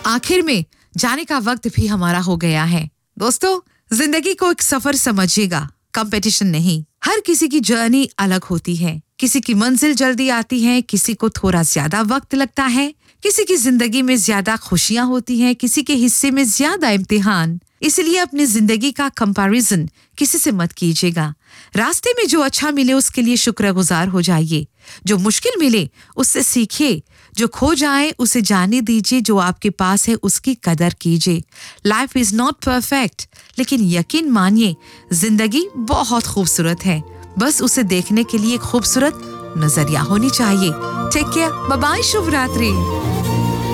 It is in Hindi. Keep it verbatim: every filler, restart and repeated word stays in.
आखिर में जाने का वक्त भी हमारा हो गया है। दोस्तों, जिंदगी को एक सफर समझिएगा, कंपटीशन नहीं। हर किसी की जर्नी अलग होती है। किसी की मंजिल जल्दी आती है, किसी को थोड़ा ज्यादा वक्त लगता है, किसी की जिंदगी में ज्यादा खुशियां होती हैं, किसी के हिस्से में ज्यादा इम्तिहान। इसलिए अपनी जिंदगी का कंपैरिजन किसी से मत कीजिएगा। रास्ते में जो अच्छा मिले उसके लिए शुक्रगुजार हो जाइए, जो मुश्किल मिले उससे सीखिए, जो खो जाए उसे जाने दीजिए, जो आपके पास है उसकी कदर कीजिए। लाइफ इज नॉट परफेक्ट, लेकिन यकीन मानिए जिंदगी बहुत खूबसूरत है। बस उसे देखने के लिए खूबसूरत नजरिया होनी चाहिए। टेक केयर, बाय बाय, शुभ रात्रि।